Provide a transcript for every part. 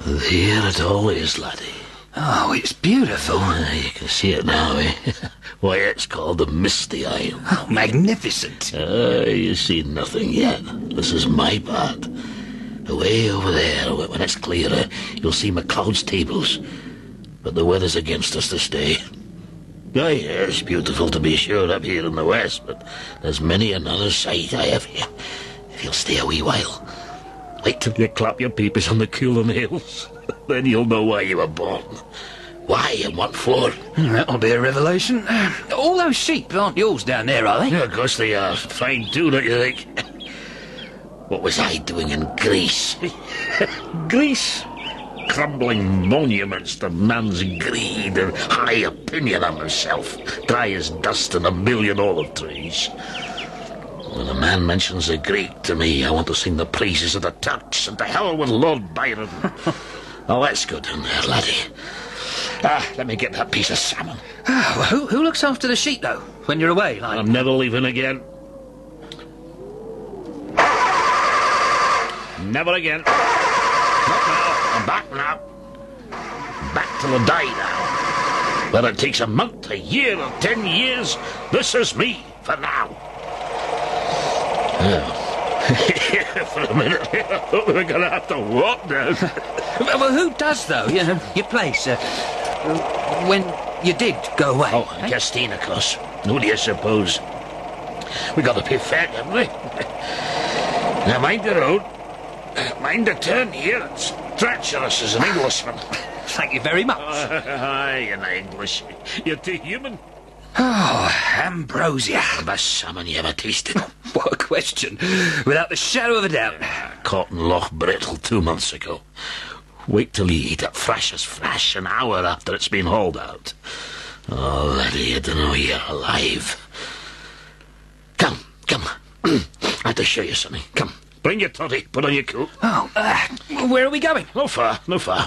There it all is, laddie. Oh, it's beautiful. You can see it now, eh? Why, it's called the Misty Isle. Oh, magnificent. You see nothing yet. This is my part. Away over there, when it's clearer, you'll see MacLeod's tables. But the weather's against us this day. Aye, it's beautiful to be sure up here in the west, but there's many another sight I have here, if you'll stay a wee while. Wait till you clap your peepers on the Coolin Hills. Then you'll know why you were born. Why and what for. That'll be a revelation. All those sheep aren't yours down there, are they? Yeah, of course they are. Fine too, don't you think? What was I doing in Greece? Greece? Crumbling monuments to man's greed and high opinion of himself, dry as dust in a million olive trees. When a man mentions a Greek to me, I want to sing the praises of the Turks, and to hell with Lord Byron. Now let's go down there, laddie. Let me get that piece of salmon. Well, who looks after the sheep, though, when you're away? Like... I'm never leaving again. Never again. Not now. I'm back now. Back till I die now. Whether it takes a month, a year, or 10 years, this is me for now. For a minute, I thought we were going to have to walk now. Well, who does, though? Your place, when you did go away? Oh, Castine, of course. Who do you suppose? We got to pay fare, haven't we? Now, mind the road. Mind the turn here. It's treacherous as an Englishman. Thank you very much. Aye, an English. You're too human. Oh, ambrosia. The best salmon you ever tasted. What a question. Without the shadow of a doubt. Caught in Loch Brittle 2 months ago. Wait till you eat it fresh as fresh an hour after it's been hauled out. Oh, laddie, I don't know you're alive. Come. I have to show you something. Come, bring your toddy, put on your coat. Oh, where are we going? No far.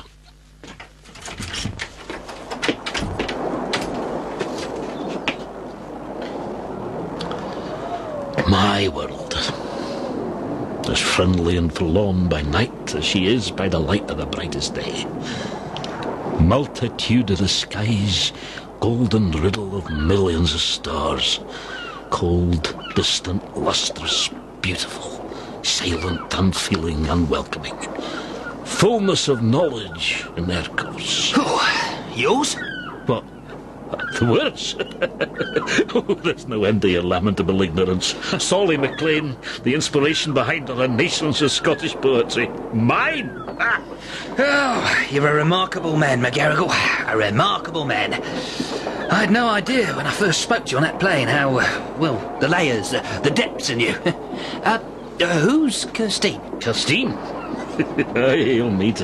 My world, as friendly and forlorn by night as she is by the light of the brightest day. Multitude of the skies, golden riddle of millions of stars. Cold, distant, lustrous, beautiful, silent, unfeeling, unwelcoming. Fullness of knowledge in their course. Oh, yours? What? The words? Oh, there's no end to your lamentable ignorance. Solly MacLean, the inspiration behind a renaissance of Scottish poetry. Mine! Oh, you're a remarkable man, McGarrigle. A remarkable man. I had no idea when I first spoke to you on that plane how, the layers, the depths in you. Who's Kirstine? Kirstine? You'll meet her.